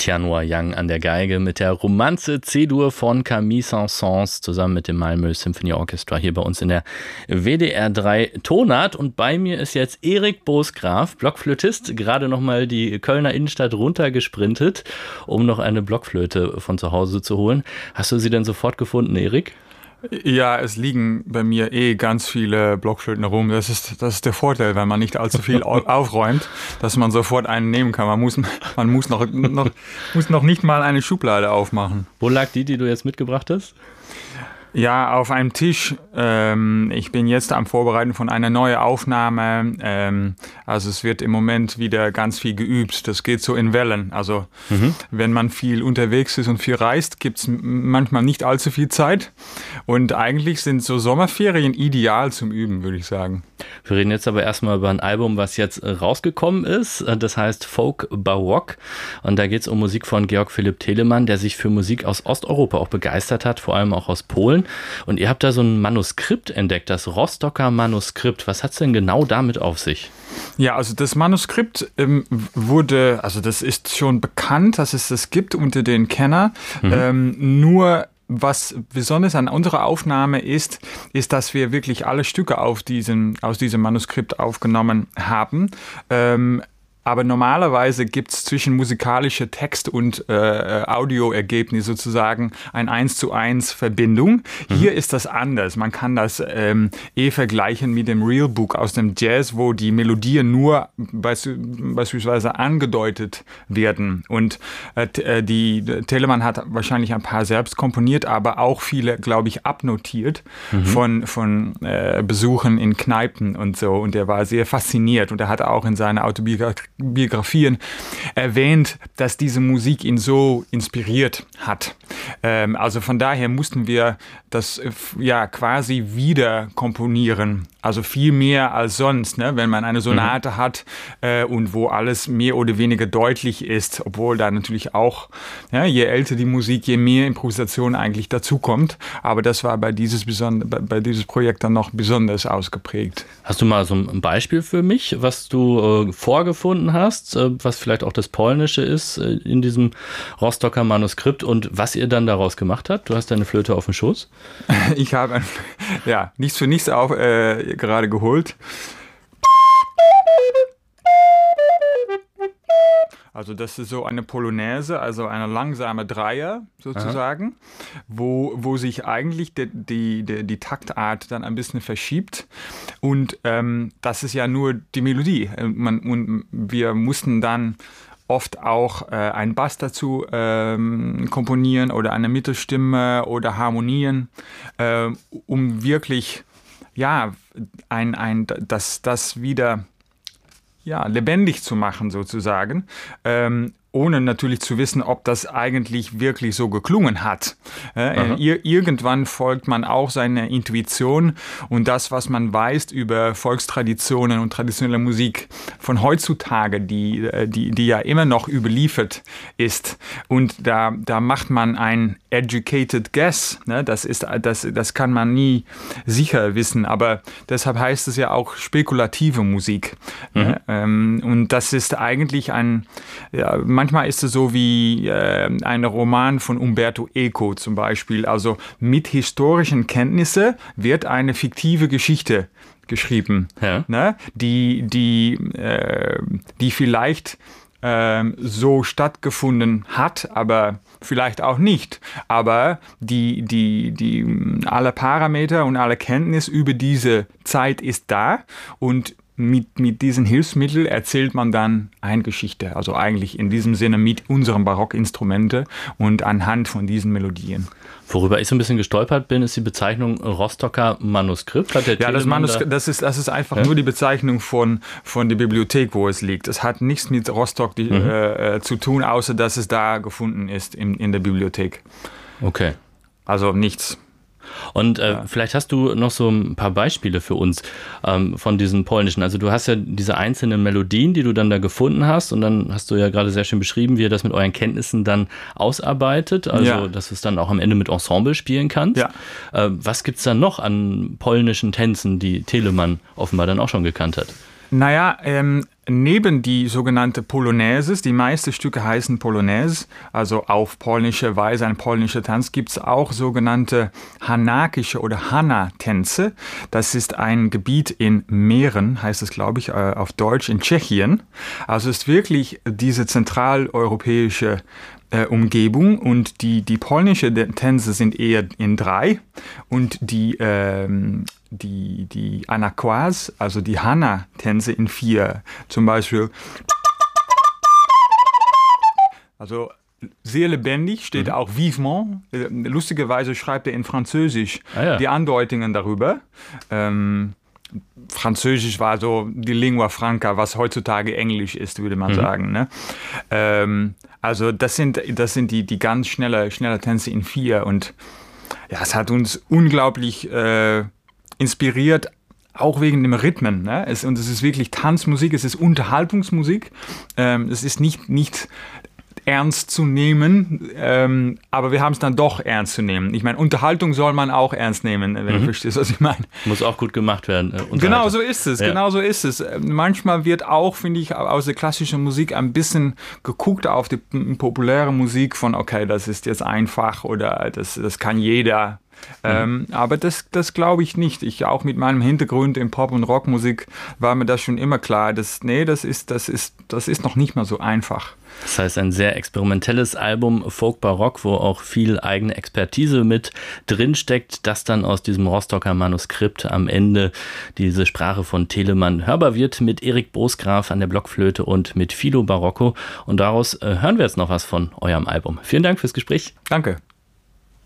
Tianhua Yang an der Geige mit der Romanze C-Dur von Camille Saint-Saëns zusammen mit dem Malmö Symphony Orchestra hier bei uns in der WDR 3 Tonart. Und bei mir ist jetzt Erik Bosgraf, Blockflötist, gerade nochmal die Kölner Innenstadt runtergesprintet, um noch eine Blockflöte von zu Hause zu holen. Hast du sie denn sofort gefunden, Erik? Ja, es liegen bei mir ganz viele Blockflöten rum. Das ist der Vorteil, wenn man nicht allzu viel aufräumt, dass man sofort einen nehmen kann. Man muss noch nicht mal eine Schublade aufmachen. Wo lag die du jetzt mitgebracht hast? Ja, auf einem Tisch. Ich bin jetzt am Vorbereiten von einer neuen Aufnahme. Also es wird im Moment wieder ganz viel geübt. Das geht so in Wellen. Also wenn man viel unterwegs ist und viel reist, gibt es manchmal nicht allzu viel Zeit. Und eigentlich sind so Sommerferien ideal zum Üben, würde ich sagen. Wir reden jetzt aber erstmal über ein Album, was jetzt rausgekommen ist. Das heißt Folk Baroque. Und da geht es um Musik von Georg Philipp Telemann, der sich für Musik aus Osteuropa auch begeistert hat, vor allem auch aus Polen. Und ihr habt da so ein Manuskript entdeckt, das Rostocker Manuskript. Was hat es denn genau damit auf sich? Ja, also das Manuskript also das ist schon bekannt, dass es das gibt unter den Kennern. Nur was besonders an unserer Aufnahme ist, dass wir wirklich alle Stücke aus diesem Manuskript aufgenommen haben. Aber normalerweise gibt es zwischen musikalischer Text und Audioergebnis sozusagen ein 1:1 Verbindung. Hier ist das anders. Man kann das vergleichen mit dem Real Book aus dem Jazz, wo die Melodien nur beispielsweise angedeutet werden. Und Telemann hat wahrscheinlich ein paar selbst komponiert, aber auch viele, glaube ich, abnotiert von Besuchen in Kneipen und so. Und er war sehr fasziniert und er hat auch in seiner Autobiografien erwähnt, dass diese Musik ihn so inspiriert hat. Also von daher mussten wir das quasi wieder komponieren. Also viel mehr als sonst, ne? Wenn man eine Sonate hat und wo alles mehr oder weniger deutlich ist, obwohl da natürlich auch, je älter die Musik, je mehr Improvisation eigentlich dazukommt. Aber das war bei dieses Projekt dann noch besonders ausgeprägt. Hast du mal so ein Beispiel für mich, was du vorgefunden hast, was vielleicht auch das Polnische ist in diesem Rostocker Manuskript und was ihr dann daraus gemacht habt? Du hast deine Flöte auf dem Schoß? Ich habe nichts für nichts gerade geholt. Also das ist so eine Polonaise, also eine langsame Dreier sozusagen, wo sich eigentlich die Taktart dann ein bisschen verschiebt. Und das ist ja nur die Melodie. Und wir mussten dann oft auch einen Bass dazu komponieren oder eine Mittelstimme oder Harmonien, um wirklich das wieder lebendig zu machen sozusagen, ohne natürlich zu wissen, ob das eigentlich wirklich so geklungen hat. Irgendwann folgt man auch seiner Intuition und das, was man weiß über Volkstraditionen und traditionelle Musik von heutzutage, die ja immer noch überliefert ist. Und da macht man ein educated guess. Ne? Das kann man nie sicher wissen, aber deshalb heißt es ja auch spekulative Musik. Und das ist eigentlich manchmal ist es so wie ein Roman von Umberto Eco zum Beispiel. Also mit historischen Kenntnissen wird eine fiktive Geschichte geschrieben, ne? die vielleicht so stattgefunden hat, aber vielleicht auch nicht. Aber die alle Parameter und alle Kenntnis über diese Zeit ist da und mit diesen Hilfsmitteln erzählt man dann eine Geschichte. Also eigentlich in diesem Sinne mit unseren Barockinstrumenten und anhand von diesen Melodien. Worüber ich so ein bisschen gestolpert bin, ist die Bezeichnung Rostocker Manuskript. Das ist einfach nur die Bezeichnung von der Bibliothek, wo es liegt. Es hat nichts mit Rostock zu tun, außer dass es da gefunden ist in der Bibliothek. Okay. Also nichts. Und vielleicht hast du noch so ein paar Beispiele für uns von diesen polnischen. Also du hast ja diese einzelnen Melodien, die du dann da gefunden hast und dann hast du ja gerade sehr schön beschrieben, wie ihr das mit euren Kenntnissen dann ausarbeitet, also dass du es dann auch am Ende mit Ensemble spielen kannst. Ja. Was gibt es dann noch an polnischen Tänzen, die Telemann offenbar dann auch schon gekannt hat? Naja, neben die sogenannte Polonaises, die meisten Stücke heißen Polonaise, also auf polnische Weise ein polnischer Tanz, gibt es auch sogenannte hanakische oder Hana-Tänze. Das ist ein Gebiet in Mähren, heißt es, glaube ich, auf Deutsch, in Tschechien. Also es ist wirklich diese zentraleuropäische Umgebung, und die polnische Tänze sind eher in 3 und die Anaquas, also die Hana-Tänze, in 4. Zum Beispiel, also sehr lebendig, steht auch vivement. Lustigerweise schreibt er in Französisch die Andeutungen darüber. Französisch war so die Lingua franca, was heutzutage Englisch ist, würde man sagen. Ne? Also das sind die ganz schnelle Tänze in 4, und ja, es hat uns unglaublich inspiriert, auch wegen dem Rhythmen. Ne? Und es ist wirklich Tanzmusik, es ist Unterhaltungsmusik, es ist nicht ernst zu nehmen, aber wir haben es dann doch ernst zu nehmen. Ich meine, Unterhaltung soll man auch ernst nehmen, wenn du verstehst, was ich meine. Muss auch gut gemacht werden. Genau so ist es, genau so ist es. Manchmal wird auch, finde ich, aus der klassischen Musik ein bisschen geguckt auf die populäre Musik von, okay, das ist jetzt einfach oder das kann jeder. Aber das glaube ich nicht. Auch mit meinem Hintergrund in Pop- und Rockmusik war mir das schon immer klar, das ist noch nicht mal so einfach. Das heißt, ein sehr experimentelles Album, Folk-Barock, wo auch viel eigene Expertise mit drinsteckt, das dann aus diesem Rostocker Manuskript am Ende diese Sprache von Telemann hörbar wird, mit Erik Bosgraf an der Blockflöte und mit Fido Barocco. Und daraus hören wir jetzt noch was von eurem Album. Vielen Dank fürs Gespräch. Danke.